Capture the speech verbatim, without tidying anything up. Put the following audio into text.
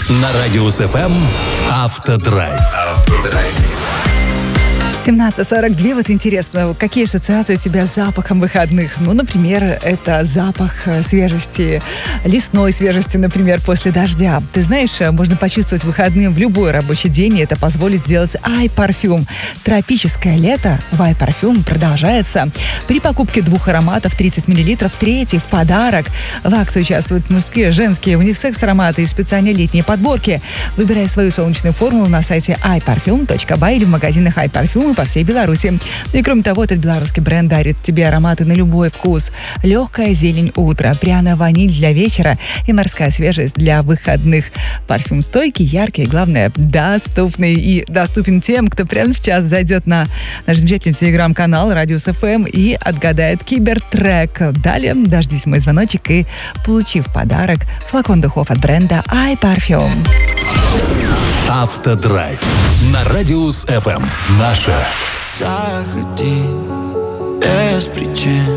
На Радиус эф эм «Автодрайв». семнадцать сорок два. Вот интересно, какие ассоциации у тебя с запахом выходных? Ну, например, это запах свежести, лесной свежести, например, после дождя. Ты знаешь, можно почувствовать выходные в любой рабочий день, и это позволит сделать iParfum. Тропическое лето в iParfum продолжается. При покупке двух ароматов тридцать миллилитров, третий в подарок. В акции участвуют мужские, женские, унисекс ароматы и специальные летние подборки. Выбирай свою солнечную формулу на сайте ай парфюм точка бай или в магазинах iParfum по всей Беларуси. Ну и кроме того, этот белорусский бренд дарит тебе ароматы на любой вкус. Легкая зелень утра, пряная ваниль для вечера и морская свежесть для выходных. Парфюм стойкий, яркий и, главное, доступный. И доступен тем, кто прямо сейчас зайдет на наш замечательный телеграм-канал Радиус эф эм и отгадает кибертрек. Далее дождись мой звоночек и получи в подарок флакон духов от бренда iParfum. Автодрайв на Радиус эф эм. Наша. Заходи без причин,